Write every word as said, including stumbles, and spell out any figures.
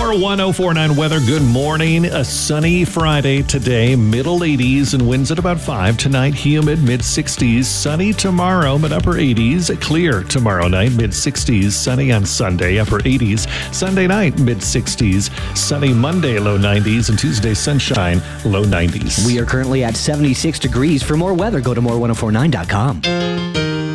More one oh four point nine weather. Good morning. A sunny Friday today. Middle eighties and winds at about five. Tonight, humid mid sixties. Sunny tomorrow, but upper eighties. Clear tomorrow night, mid sixties. Sunny on Sunday, upper eighties. Sunday night, mid sixties. Sunny Monday, low nineties. And Tuesday, sunshine, low nineties. We are currently at seventy-six degrees. For more weather, go to more ten forty-nine dot com.